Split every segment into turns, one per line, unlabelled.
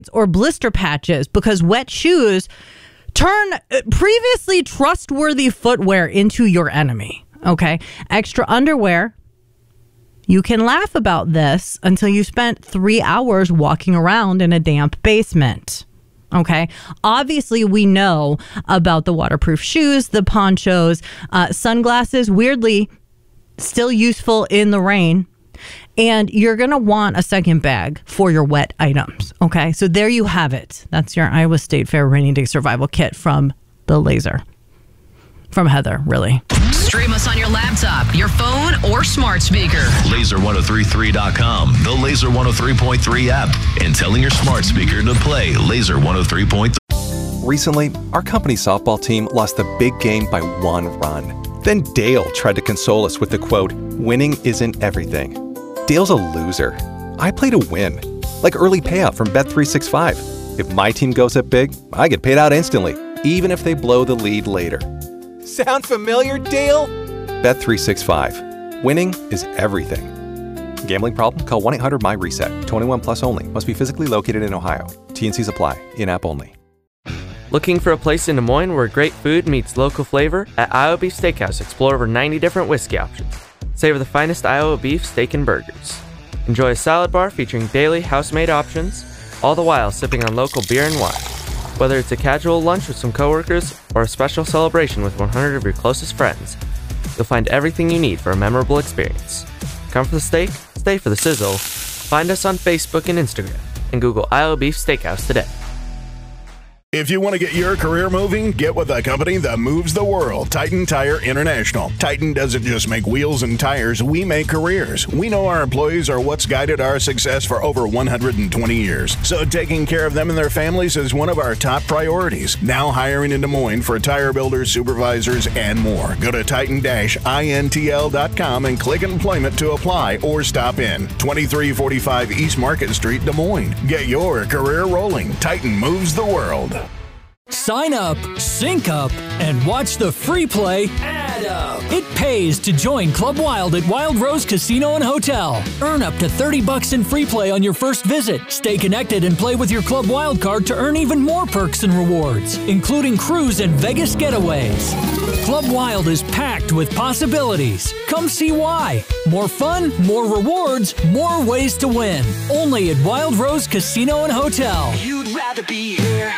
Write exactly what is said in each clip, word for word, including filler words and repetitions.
or blister patches, because wet shoes turn previously trustworthy footwear into your enemy. Okay. Extra underwear. You can laugh about this until you spent three hours walking around in a damp basement. Okay. Obviously, we know about the waterproof shoes, the ponchos, uh, sunglasses, weirdly still useful in the rain. And you're going to want a second bag for your wet items. Okay. So there you have it. That's your Iowa State Fair Rainy Day Survival Kit from the Laser. From Heather, really.
Stream us on your laptop, your phone, or smart speaker.
laser ten thirty-three dot com, the Laser one oh three point three app, and telling your smart speaker to play Laser one oh three point three.
Recently, our company softball team lost the big game by one run. Then Dale tried to console us with the quote, "Winning isn't everything." Dale's a loser. I play to win. Like early payout from Bet three sixty-five. If my team goes up big, I get paid out instantly, even if they blow the lead later. Sound familiar, Dale? Bet three sixty-five. Winning is everything. Gambling problem? Call one eight hundred my reset. twenty-one plus only. Must be physically located in Ohio. T and Cs apply. In-app only.
Looking for a place in Des Moines where great food meets local flavor? At Iowa Beef Steakhouse, explore over ninety different whiskey options. Savor the finest Iowa beef, steak, and burgers. Enjoy a salad bar featuring daily house-made options, all the while sipping on local beer and wine. Whether it's a casual lunch with some coworkers or a special celebration with one hundred of your closest friends, you'll find everything you need for a memorable experience. Come for the steak, stay for the sizzle. Find us on Facebook and Instagram, and Google Iowa Beef Steakhouse today.
If you want to get your career moving, get with a company that moves the world, Titan Tire International. Titan doesn't just make wheels and tires, we make careers. We know our employees are what's guided our success for over one hundred twenty years. So taking care of them and their families is one of our top priorities. Now hiring in Des Moines for tire builders, supervisors, and more. Go to titan dash intl dot com and click employment to apply or stop in. twenty-three forty-five East Market Street, Des Moines. Get your career rolling. Titan moves the world.
Sign up, sync up, and watch the free play add up. It pays to join Club Wild at Wild Rose Casino and Hotel. Earn up to thirty bucks in free play on your first visit. Stay connected and play with your Club Wild card to earn even more perks and rewards, including cruise and Vegas getaways. Club Wild is packed with possibilities. Come see why. More fun, more rewards, more ways to win. Only at Wild Rose Casino and Hotel.
You'd rather be here.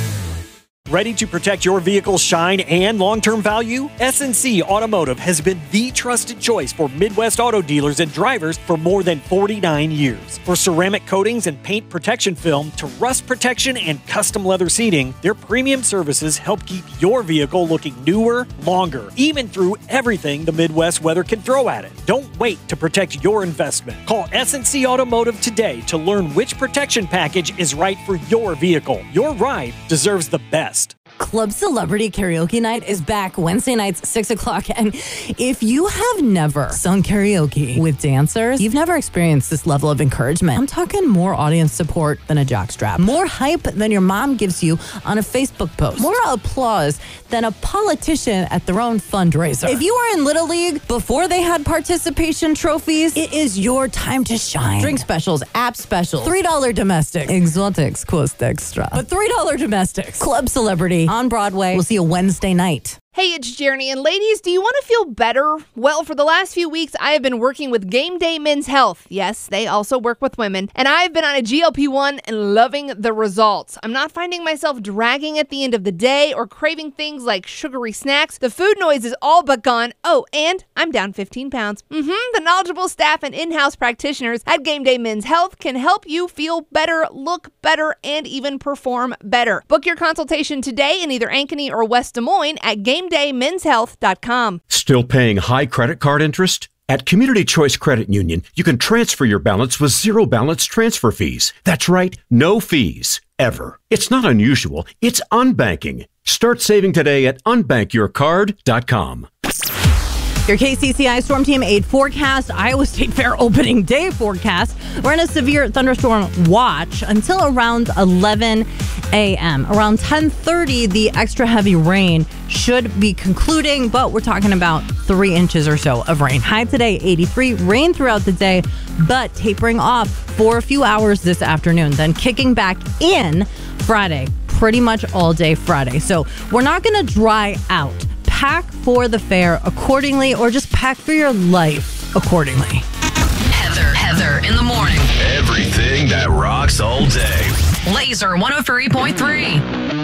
Ready to protect your vehicle's shine and long-term value? S and C Automotive has been the trusted choice for Midwest auto dealers and drivers for more than forty-nine years. For ceramic coatings and paint protection film to rust protection and custom leather seating, their premium services help keep your vehicle looking newer, longer, even through everything the Midwest weather can throw at it. Don't wait to protect your investment. Call S and C Automotive today to learn which protection package is right for your vehicle. Your ride deserves the best.
Club Celebrity Karaoke Night is back Wednesday nights, six o'clock. And if you have never sung karaoke with dancers, you've never experienced this level of encouragement. I'm talking more audience support than a jockstrap, more hype than your mom gives you on a Facebook post, more applause than a politician at their own fundraiser. If you were in Little League before they had participation trophies, it is your time to shine. Drink specials, app specials, three dollar domestics, exotics cost extra, but three dollar domestics. Club Celebrity on Broadway. We'll see you Wednesday night.
Hey, it's Jeremy, and ladies, do you want to feel better? Well, for the last few weeks, I have been working with Game Day Men's Health. Yes, they also work with women, and I've been on a G L P one and loving the results. I'm not finding myself dragging at the end of the day or craving things like sugary snacks. The food noise is all but gone. Oh, and I'm down fifteen pounds. Mm-hmm. The knowledgeable staff and in-house practitioners at Game Day Men's Health can help you feel better, look better, and even perform better. Book your consultation today in either Ankeny or West Des Moines at game day men's health dot com.
Still paying high credit card interest? At Community Choice Credit Union, you can transfer your balance with zero balance transfer fees. That's right, no fees, ever. It's not unusual, it's unbanking. Start saving today at unbank your card dot com.
Your K C C I Storm Team eight forecast, Iowa State Fair opening day forecast. We're in a severe thunderstorm watch until around eleven a.m. Around ten thirty, the extra heavy rain should be concluding, but we're talking about three inches or so of rain. High today, eighty-three. Rain throughout the day, but tapering off for a few hours this afternoon. Then kicking back in Friday, pretty much all day Friday. So we're not going to dry out. Pack for the fair accordingly, or just pack for your life accordingly.
Heather, Heather in the morning.
Everything that rocks all day.
Laser one oh three point three.